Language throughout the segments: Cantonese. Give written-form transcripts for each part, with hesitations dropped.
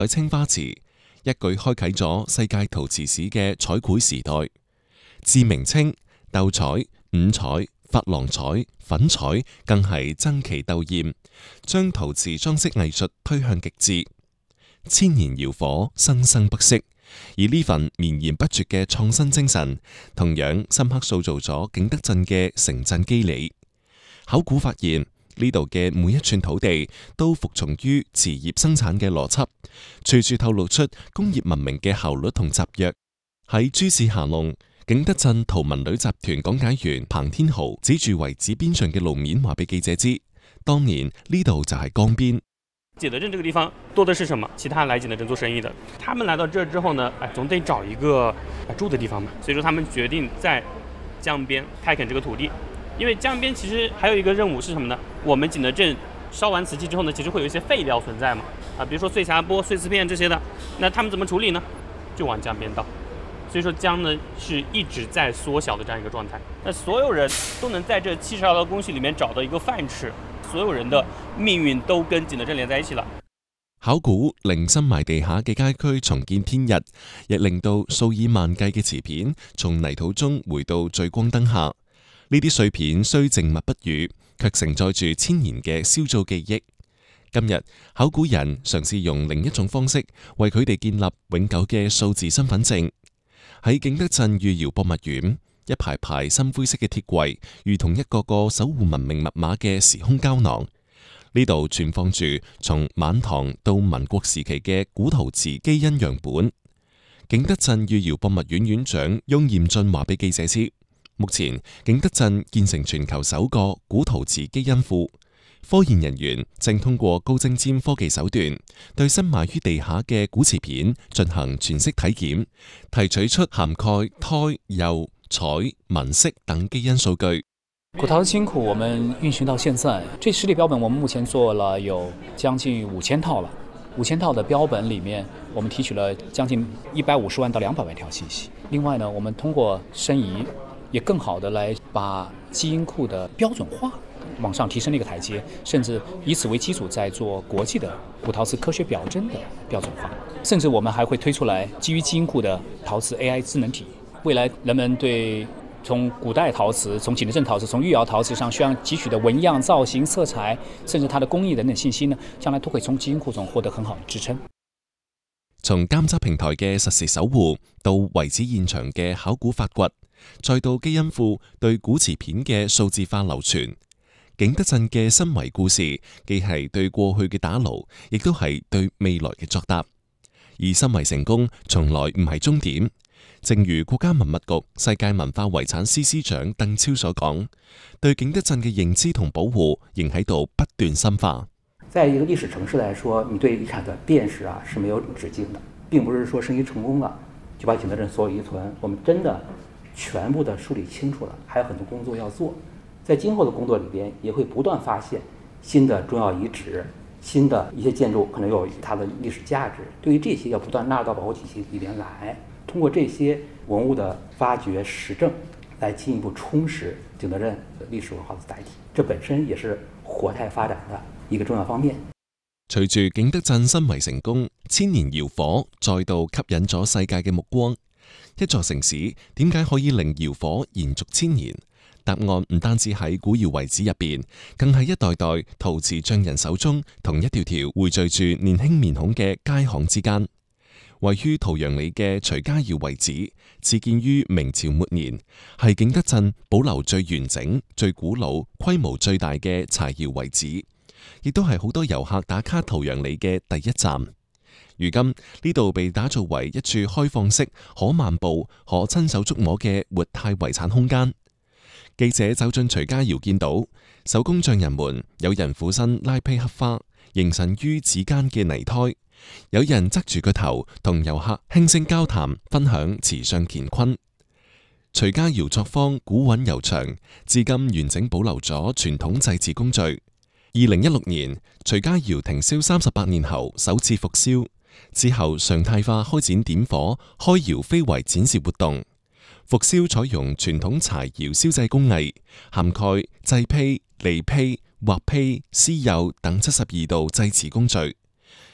喺青花瓷，一舉開啟咗世界陶瓷史嘅彩繪時代。自明清，鬥彩、五彩、珐琅彩、粉彩更係爭奇鬥豔，將陶瓷裝飾藝術推向極致。千年窯火，生生不息。而呢份綿延不絕嘅創新精神，同樣深刻塑造咗景德鎮嘅城鎮肌理。考古發現，呢度嘅每一寸土地都服從於瓷業生產嘅邏輯，隨處透露出工業文明嘅效率同集約。喺諸事下弄，景德鎮陶文旅集團講解員彭天豪指住遺址邊上嘅路面話俾記者知，當年呢度就係江邊。 景德鎮這個地方多的是什麼？其他來景德鎮做生意的，他們來到這之後呢，總得找一個住的地方嘛，所以說他們決定在江邊開墾這個土地。因為江邊其實還有一個任務是什麼呢？我們景德鎮燒完瓷器之後呢，其實會有一些廢料存在嘛，比如說碎匣缽、碎瓷片這些的，那他們怎麼處理呢？就往江邊倒。所以說江呢是一直在縮小的這樣一個狀態。那所有人都能在這72道工序裡面找到一個飯吃。所有人的命運都跟景德鎮連在一起了。 考古令深埋地下嘅街區重見天日，亦令到數以萬計嘅瓷片從泥土中回到聚光燈下。呢啲碎片雖靜默不語，卻承載住千年嘅燒造記憶。今日考古人嘗試用另一種方式為佢哋建立永久嘅數字身份證。喺景德鎮御窯博物院，一排排深灰色嘅鐵櫃，如同一個個守護文明密碼嘅時空膠囊。呢度存放住從晚唐到民國時期嘅古陶瓷基因樣本。景德鎮御窯博物院院長翁彥俊話俾記者知，目前景德鎮建成全球首個古陶瓷基因庫，科研人員正通過高精尖科技手段，對深埋於地下嘅古瓷片進行全息體檢，提取出涵蓋胎、釉、彩、紋飾等基因數據。 古陶金庫我們運行到現在，這實體標本我們目前做了有將近5000套了。5000套的標本裡面，我們提取了將近150萬到200萬條信息。另外呢，我們通過申遺，也更好的來把基因庫的標準化往上提升了一個台階，甚至以此為基礎，在做國際的古陶瓷科學表徵的標準化。甚至我們還會推出來基於基因庫的陶瓷 AI 智能體。未來人們對從古代陶瓷、從景德鎮陶瓷、從御窯陶瓷上需要汲取的紋樣、造型、色彩，甚至它的工藝等等信息呢，將來都可以從基因庫中獲得很好的支撐。 從監測平台嘅實時守護，到遺址現場嘅考古發掘，再到基因庫對古瓷片嘅數字化流傳，景德鎮嘅申遺故事，既係對過去嘅打撈，亦都係對未來嘅作答。而申遺成功，從來唔係終點。正如國家文物局世界文化遺產司司長鄧超所講，對景德鎮嘅認知同保護仍喺度不斷深化。 在一個歷史城市來說，你對遺產的辨識是沒有止境的，並不是說申遺成功了就把景德鎮所有遺存我們真的全部的梳理清楚了，還有很多工作要做。在今後的工作裡邊，也會不斷發現新的重要遺址、新的一些建築可能有它的歷史價值，對於這些要不斷納入到保護體系裡邊來。通過這些文物的發掘實證，來進一步充實景德鎮歷史文化的載體，這本身也是活態發展的一個重要方面。 隨住景德鎮申遺成功，千年窯火再度吸引咗世界嘅目光。一座城市點解可以令窯火延續千年？答案唔單止喺古窯遺址入邊，更係一代代陶瓷匠人手中同一條條匯聚住年輕面孔嘅街巷之間。位於陶陽里嘅徐家窯遺址，始建於明朝末年，係景德鎮保留最完整、最古老、規模最大嘅柴窯遺址，亦都係好多遊客打卡陶陽里嘅第一站。如今呢度被打造為一處開放式、可漫步、可親手觸摸嘅活態遺產空間。記者走進徐家窯，見到手工匠人們，有人俯身拉坯刻花，形神於指間嘅泥胎。有人側住個頭同遊客輕聲交談，分享瓷上乾坤。徐家窯作坊古韻悠長，至今完整保留咗傳統製瓷工序。2016年，徐家窯停燒38年後首次復燒，之後常態化開展點火、開窯非遺展示活動。復燒採用傳統柴窯燒製工藝，涵蓋製坯、離坯、畫坯、施釉等72道製瓷工序。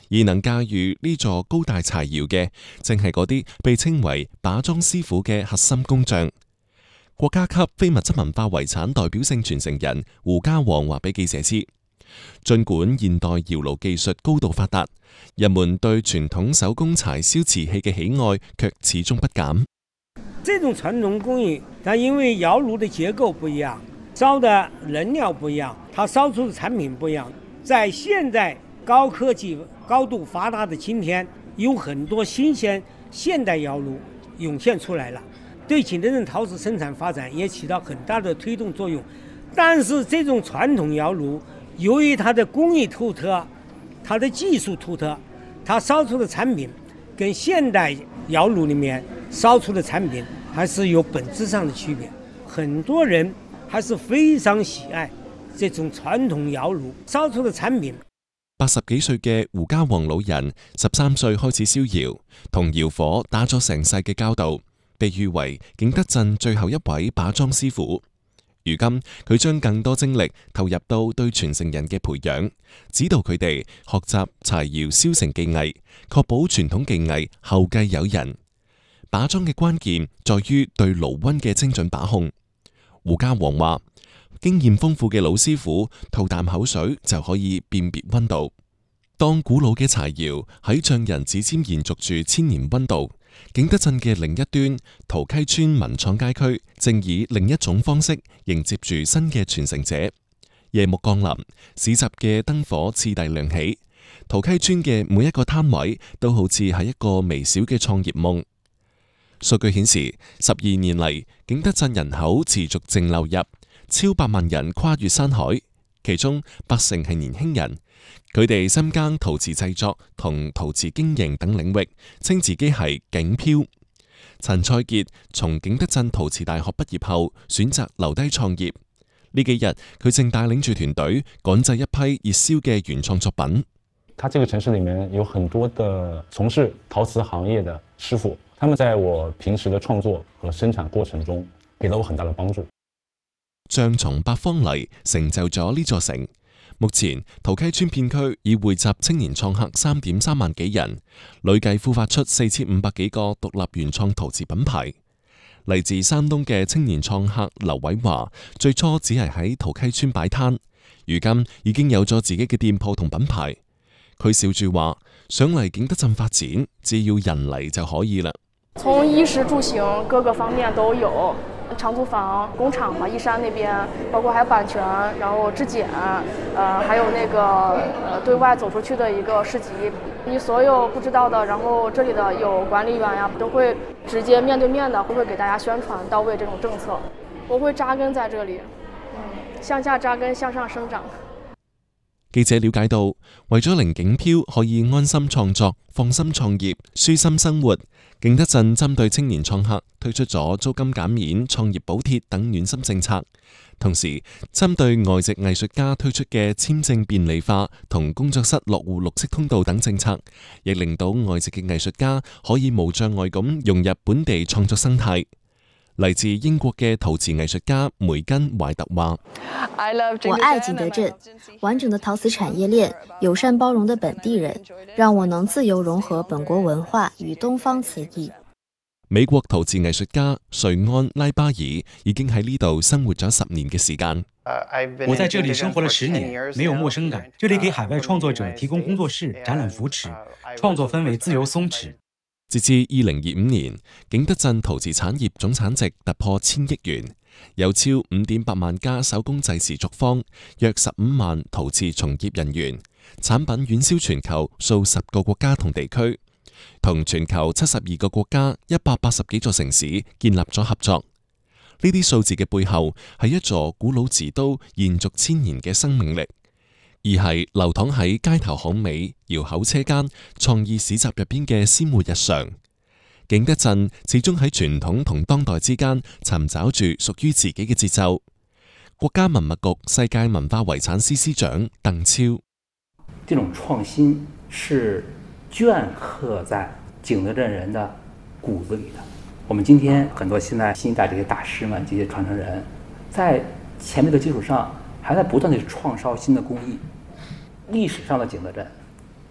而能駕馭呢座高大柴窯嘅，正係嗰啲被稱為把莊師傅嘅核心工匠。國家級非物質文化遺產代表性傳承人胡家煌話俾記者知，儘管現代窯爐技術高度發達，人們對傳統手工柴燒瓷器嘅喜愛卻始終不減。 這種傳統工藝，它因為窯爐的結構不一樣，燒的燃料不一樣，它燒出的產品不一樣。在現在高科技、高度發達的今天，有很多新鮮現代窯爐湧現出來了，對景德鎮陶瓷生產發展也起到很大的推動作用。但是這種傳統窯爐，由於它的工藝獨特，它的技術獨特，它燒出的產品跟現代窯爐裡面燒出的產品還是有本質上的區別。很多人還是非常喜愛這種傳統窯爐燒出的產品。 80幾歲嘅胡家煌老人13歲開始燒窯，同窯火打咗成世嘅交道，被譽為景德鎮最後一位把莊師傅。如今佢將更多精力投入到對傳承人嘅培養，指導佢哋學習柴窯燒成技藝，確保傳統技藝後繼有人。把莊嘅關鍵在於對爐溫嘅精準把控。胡家煌話，經驗豐富嘅老師傅吐啖口水就可以辨別溫度。當古老嘅柴窯喺匠人指尖延續住千年溫度，景德鎮嘅另一端桃溪村文創街區正以另一種方式迎接住新嘅傳承者。夜幕降臨，市集嘅燈火次第亮起，桃溪村嘅每一個攤位都好似係一個微小嘅創業夢。數據顯示，12年嚟，景德鎮人口持續淨流入，超8萬人跨越山海，其中80%係年輕人。佢哋深耕陶瓷製作同陶瓷經營等領域，稱自己係景漂。陳賽傑從景德鎮陶瓷大學畢業後，選擇留低創業。呢幾日，佢正帶領住團隊趕製一批熱銷嘅原創作品。 他這個城市裡面有很多的從事陶瓷行業的師傅，他們在我平時的創作和生產過程中，給了我很大的幫助。 匠從八方嚟，成就咗呢座城。目前桃溪村片區已匯集青年創客3.3萬幾人，累計孵發出4500幾個獨立原創陶瓷品牌。嚟自山東嘅青年創客劉偉華，最初只係喺桃溪村擺攤，如今已經有咗自己嘅店鋪同品牌。佢笑住話：想嚟景德鎮發展，只要人嚟就可以啦。 從衣食住行各個方面都有，長租房、工廠嘛，義山那邊，包括還有版權，然後質檢，還有那個對外走出去的一個市集，你所有不知道的，然後這裡的有管理員呀，都會直接面對面的，會給大家宣傳到位這種政策。我會紮根在這裡，向下紮根，向上生長。 記者了解到，為咗令景漂可以安心創作、放心創業、舒心生活，景德鎮針對青年創客推出咗租金減免、創業補貼等暖心政策，同時針對外籍藝術家推出嘅簽證便利化同工作室落戶綠色通道等政策，亦令到外籍嘅藝術家可以無障礙咁融入本地創作生態。嚟自英國嘅陶瓷藝術家梅根懷特話： 我愛景德鎮，完整的陶瓷產業鏈，友善包容的本地人，讓我能自由融合本國文化與東方瓷藝。 美國陶瓷藝術家瑞安拉巴爾已經喺呢度生活咗10年嘅時間。 我在這裡生活了10年，沒有陌生感。這裡給海外創作者提供工作室、展覽扶持，創作氛圍自由鬆弛。 截至2025年，景德鎮陶瓷產業總產值突破1000億元，有超5.8萬家手工製瓷作坊，約15萬陶瓷從業人員，產品遠銷全球數10個國家同地區，同全球72個國家180幾座城市建立咗合作。呢啲數字嘅背後係一座古老瓷都延續1000年嘅生命力，而係流淌喺街頭巷尾、窯口車間、創意市集入邊嘅鮮活日常。景德鎮始終喺傳統同當代之間尋找住屬於自己嘅節奏。國家文物局世界文化遺產司司長鄧超： 這種創新是鐫刻在景德鎮人的骨子裡的。我們今天很多現在新一代這些大師們、這些傳承人，在前面的基礎上，還在不斷地創燒新的工藝。歷史上的景德鎮，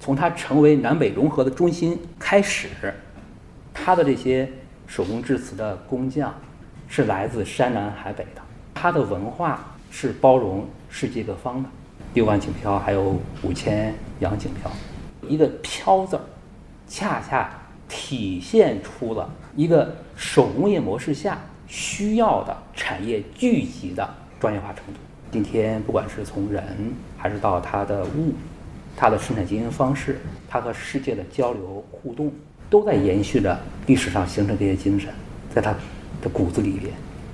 从它成为南北融合的中心开始，它的这些手工制瓷的工匠是来自山南海北的，它的文化是包容世界各方的。6万锦漂还有5000洋锦漂，一个漂字儿，恰恰体现出了一个手工业模式下需要的产业聚集的专业化程度。今天不管是从人还是到它的物，它的生产经营方式，它和世界的交流互动，都在延续着历史上形成这些精神，在它的骨子里边。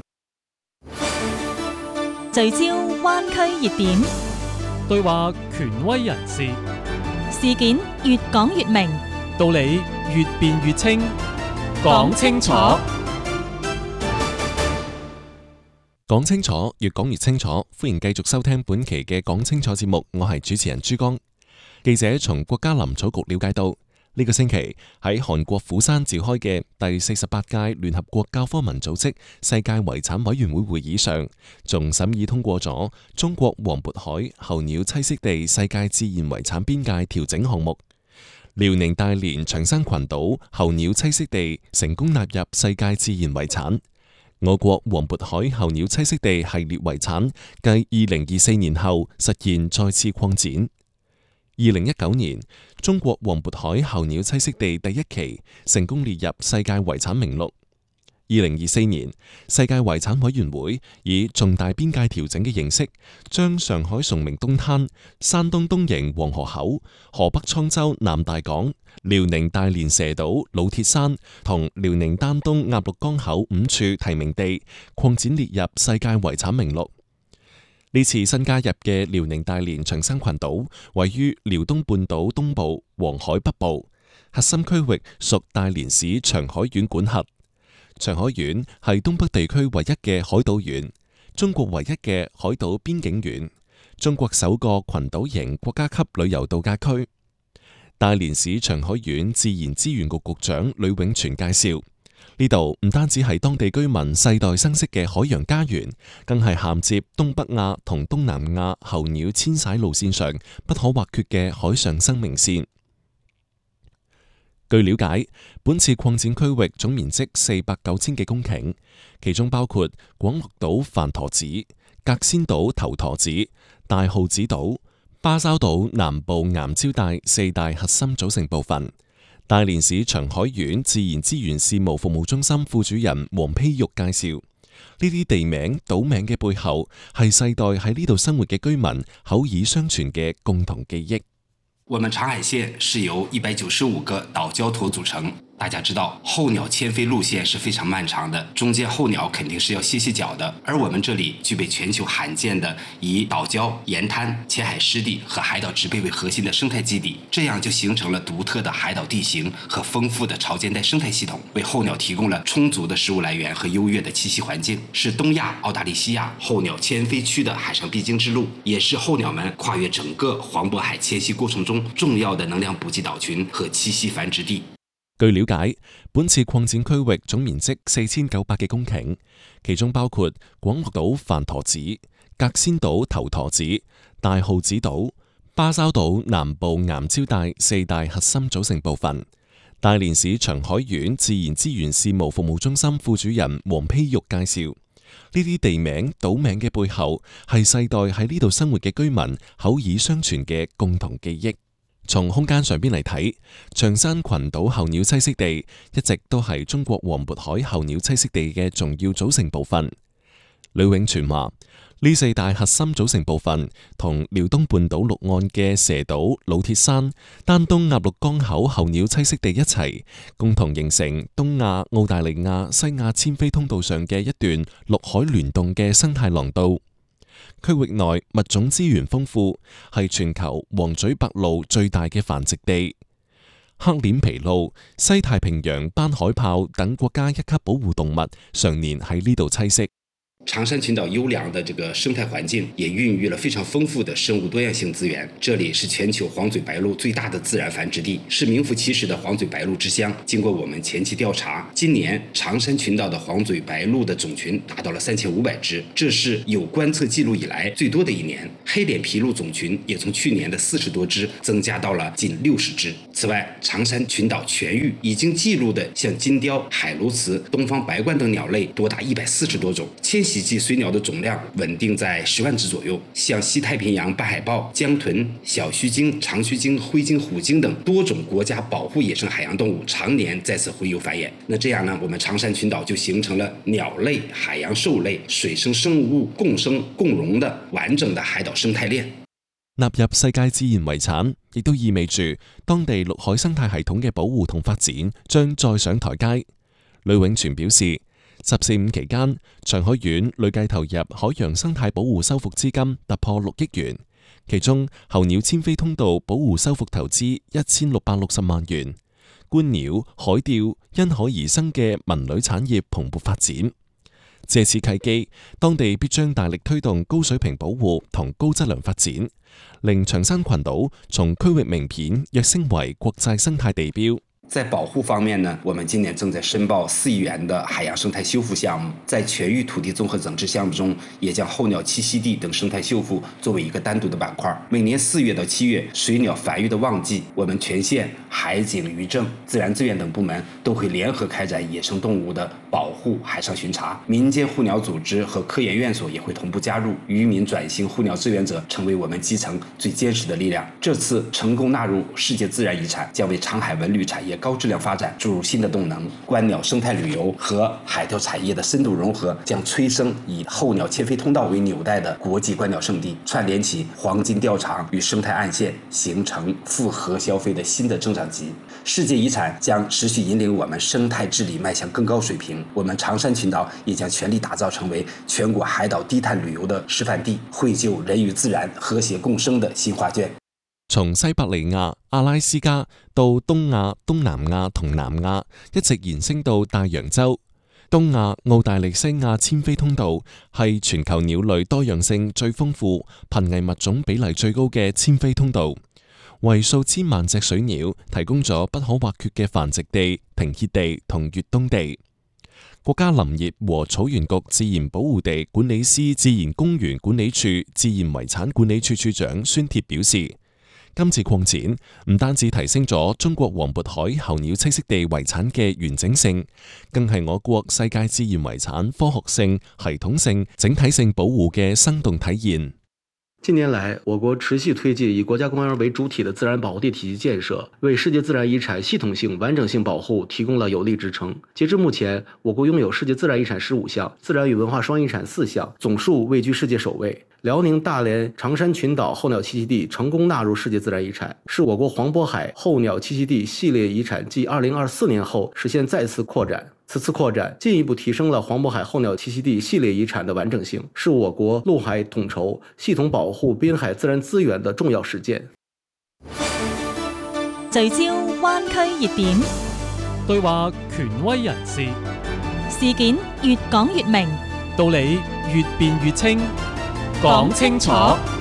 聚焦灣區熱點， 對話權威人士， 事件越講越明， 道理越辯越清，講清楚。 講清楚，越講越清楚。歡迎繼續收聽本期嘅講清楚節目，我係主持人朱江。記者從國家林草局了解到，呢個星期喺韓國釜山召開嘅第48屆聯合國教科文組織世界遺產委員會會議上，仲審議通過咗中國黃渤海候鳥棲息地世界自然遺產邊界調整項目。遼寧大連長山群島候鳥棲息地成功納入世界自然遺產。我國黃渤海候鳥棲息地系列遺產繼2024年後實現再次擴展。2019年，中國黃渤海候鳥棲息地第一期成功列入世界遺產名錄。2024年，世界遺產委員會以重大邊界調整嘅形式，將上海崇明東灘、山東東營黃河口、河北滄州南大港、遼寧大連蛇島老鐵山同遼寧丹東鴨綠江口5處提名地擴展列入世界遺產名錄。呢次新加入嘅遼寧大連長山群島位於遼東半島東部、黃海北部，核心區域屬大連市長海縣管轄。長海縣係東北地區唯一嘅海島縣，中國唯一嘅海島邊境縣，中國首個群島型國家級旅遊度假區。大連市長海縣自然資源局局長呂永全介紹，呢度唔單止係當地居民世代生息嘅海洋家園，更係銜接東北亞同東南亞候鳥遷徙路線上不可或缺嘅海上生命線。據了解，本次擴展區域總面積490幾公頃，其中包括廣樂島帆陀子、隔仙島頭陀子、大號子島、巴沙島南部岩礁帶4大核心組成部分。大連市長海縣自然資源事務服務中心副主任黃丕玉介紹，呢啲地名、島名嘅背後係世代喺呢度生活嘅居民口耳相傳嘅共同記憶。 我們長海縣是由195個島礁頭組成。大家知道，候鳥遷飛路線是非常漫長的，中間候鳥肯定是要歇腳的。而我們這裡具備全球罕見的以島礁、鹽灘、淺海濕地和海島植被為核心的生態基地，這樣就形成了獨特的海島地形和豐富的潮間帶生態系統，為候鳥提供了充足的食物來源和優越的棲息環境，是東亞、澳大利西亞候鳥遷飛區的海上必經之路，也是候鳥們跨越整個黃渤海遷徙過程中重要的能量補給島群和棲息繁殖地。 據了解，本次擴展區域總面積4900幾公頃，其中包括廣樂島帆陀子、隔仙島頭陀子、大號子島、巴沙島南部岩礁帶4大核心組成部分。大連市長海縣自然資源事務服務中心副主任黃丕玉介紹，呢啲地名、島名嘅背後係世代喺呢度生活嘅居民口耳相傳嘅共同記憶。從空間上邊嚟睇，長山群島候鳥棲息地一直都係中國黃渤海候鳥棲息地嘅重要組成部分。呂永全話：呢4大核心組成部分同遼東半島陸岸嘅蛇島、老鐵山、丹東鴨綠江口候鳥棲息地一齊，共同形成東亞、澳大利亞、西亞遷飛通道上嘅一段陸海聯動嘅生態廊道。區域內物種資源豐富，係全球黃嘴白鷺最大嘅繁殖地。黑臉琵鷺、西太平洋斑海豹等國家一級保護動物常年喺呢度棲息。 长山群岛优良的这个生态环境也孕育了非常丰富的生物多样性资源。这里是全球黄嘴白鹭最大的自然繁殖地，是名副其实的黄嘴白鹭之乡。经过我们前期调查，今年长山群岛的黄嘴白鹭的总群达到了3500只，这是有观测记录以来最多的一年。黑脸琵鹭总群也从去年的40多只增加到了近60只。此外，长山群岛全域已经记录的像金雕、海鸬鹚、东方白冠等鸟类多达140多种，迁徙季随鸟的总量稳定在10万只左右。像西太平洋斑海豹、江豚、小须鲸、长须鲸、灰鲸、虎鲸等多种国家保护野生海洋动物常年在此洄游繁衍。那这样呢，我们长山群岛就形成了鸟类、海洋兽类、水生生物共生共荣的完整的海岛生态链。 納入世界自然遺產，亦都意味住當地陸海生態系統嘅保護同發展將再上台階。呂永全表示，14.5期間，長海縣累計投入海洋生態保護修復資金突破6億元，其中候鳥遷飛通道保護修復投資1660萬元，觀鳥、海釣因海而生嘅文旅產業蓬勃發展。借此契機，當地必將大力推動高水平保護同高質量發展，令長山群島從區域名片躍升為國際生態地標。 在保護方面呢，我們今年正在申報4億元的海洋生態修復項目，在全域土地綜合整治項目中，也將候鳥棲息地等生態修復作為一個單獨的板塊。每年4月到7月，水鳥繁育的旺季，我們全縣海警、漁政、自然資源等部門都會聯合開展野生動物的保護海上巡查，民間護鳥組織和科研院所也會同步加入，漁民轉型護鳥志願者成為我們基層最堅實的力量。這次成功納入世界自然遺產，將為長海文旅產業高質量發展注入新的動能。觀鳥生態旅遊和海釣產業的深度融合，將催生以候鳥遷飛通道為紐帶的國際觀鳥勝地，串聯起黃金釣場與生態岸線，形成複合消費的新的增長極。世界遺產將持續引領我們生態治理邁向更高水平，我們長山群島也將全力打造成為全國海島低碳旅遊的示範地，繪就人與自然和諧共生的新畫卷。 從西伯利亞、阿拉斯加到東亞、東南亞同南亞，一直延伸到大洋洲。東亞澳大利西亞遷飛通道係全球鳥類多樣性最豐富、瀕危物種比例最高嘅遷飛通道，為數千萬隻水鳥提供咗不可或缺嘅繁殖地、停歇地同越冬地。國家林業和草原局自然保護地管理司自然公園管理處自然遺產管理處處長孫鐵表示，今次擴展唔單止提升咗中國黃渤海候鳥棲息地遺產嘅完整性，更係我國世界自然遺產科學性、系統性、整體性保護嘅生動體現。 近年來，我國持續推進以國家公園為主體的自然保護地體系建設，為世界自然遺產系統性、完整性保護提供了有力支撐。截至目前，我國擁有世界自然遺產15項，自然與文化雙遺產4項，總數位居世界首位。遼寧大連長山群島候鳥棲息地成功納入世界自然遺產，是我國黃渤海候鳥棲息地系列遺產繼2024年後實現再次擴展。此次擴展進一步提升了黃渤海候鳥棲息地系列遺產的完整性，是我國陸海統籌、系統保護濱海自然資源的重要實踐。 聚焦灣區熱點， 對話權威人士， 事件越講越明， 道理越辯越清。講清楚，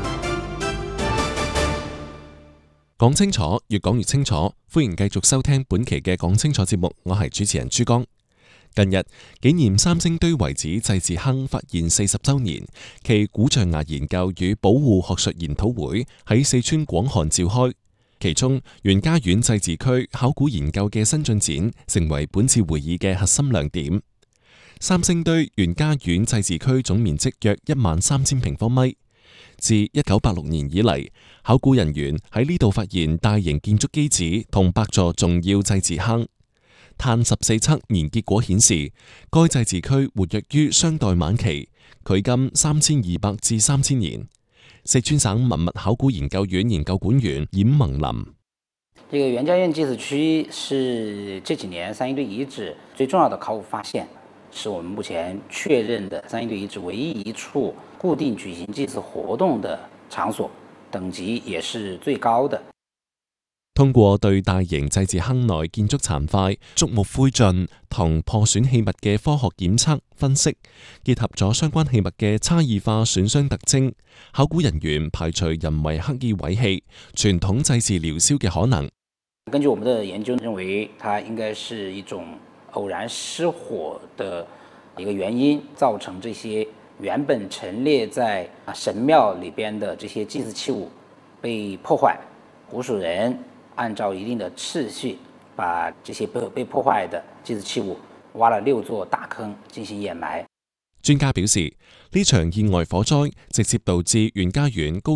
講清楚，越講越清楚。歡迎繼續收聽本期嘅講清楚節目，我係主持人朱江。近日紀念三星堆遺址祭祀坑發現40週年，其古象牙研究與保護學術研討會喺四川廣漢召開。其中袁家院祭祀區考古研究嘅新進展，成為本次會議嘅核心亮點。三星堆袁家院祭祀區總面積約13000平方米。自1986年以嚟，考古人員喺呢度發現大型建築基址同8座重要祭祀坑。碳14測年結果顯示，該祭祀區活躍於商代晚期，距今3200至3000年。四川省文物考古研究院研究管員嚴蒙林。 這個袁家院祭祀區是這幾年三星堆遺址最重要的考古發現，是我們目前確認的三星堆遺址唯一一處固定舉行祭祀活動的場所，等級也是最高的。 通過對大型祭祀坑內建築殘塊、竹木灰燼同破損器物嘅科學檢測分析，結合咗相關器物嘅差異化損傷特徵，考古人員排除人為刻意毀棄、傳統祭祀繚燒嘅可能。 根據我們的研究認為，它應該是一種偶然失火的一個原因，造成這些原本陳列在神廟裏邊的這些祭祀器物被破壞，古蜀人按照一定的次序，把這些被破壞的祭祀器物挖了6座大坑進行掩埋。 專家表示，呢場意外火災直接導致袁家園高